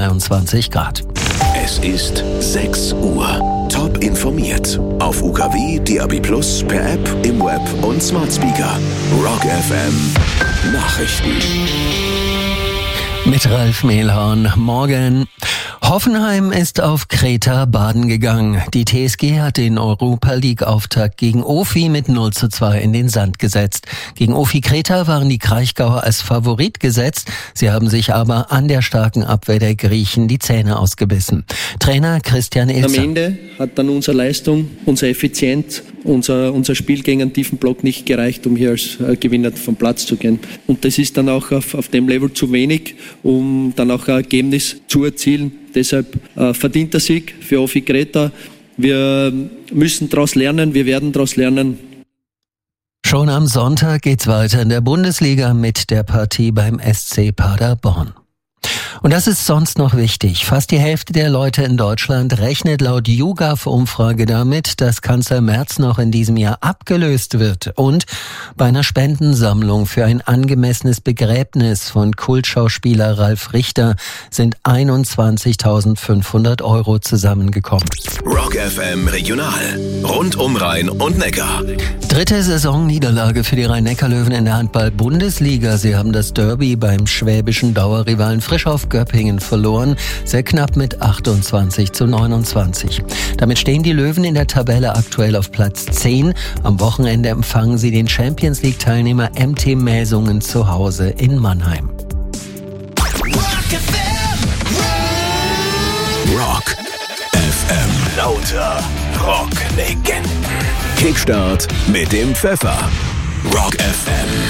23 Grad. Es ist 6 Uhr. Top informiert. Auf UKW, DAB+, per App, im Web und Smart Speaker. Rock FM Nachrichten. Mit Ralf Mehlhorn. Morgen. Hoffenheim ist auf Kreta baden gegangen. Die TSG hat den Europa-League-Auftakt gegen OFI mit 0:2 in den Sand gesetzt. Gegen OFI Kreta waren die Kraichgauer als Favorit gesetzt. Sie haben sich aber an der starken Abwehr der Griechen die Zähne ausgebissen. Trainer Christian Ilzer. Am Ende hat dann unsere Leistung, unsere Effizienz, unser Spiel gegen einen tiefen Block nicht gereicht, um hier als Gewinner vom Platz zu gehen. Und das ist dann auch auf dem Level zu wenig, um dann auch ein Ergebnis zu erzielen. Deshalb verdient der Sieg für OFI Kreta. Wir müssen daraus lernen, wir werden daraus lernen. Schon am Sonntag geht's weiter in der Bundesliga mit der Partie beim SC Paderborn. Und das ist sonst noch wichtig. Fast die Hälfte der Leute in Deutschland rechnet laut YouGov-Umfrage damit, dass Kanzler Merz noch in diesem Jahr abgelöst wird. Und bei einer Spendensammlung für ein angemessenes Begräbnis von Kultschauspieler Ralf Richter sind 21.500 € zusammengekommen. Rock FM Regional. Rund um Rhein und Neckar. 3. Saisonniederlage für die Rhein-Neckar-Löwen in der Handball-Bundesliga. Sie haben das Derby beim schwäbischen Dauerrivalen Frischhoff Göppingen verloren, sehr knapp mit 28:29. Damit stehen die Löwen in der Tabelle aktuell auf Platz 10. Am Wochenende empfangen sie den Champions-League-Teilnehmer MT Melsungen zu Hause in Mannheim. Rock FM. Lauter Rock-Legenden. Kickstart mit dem Pfeffer. Rock FM.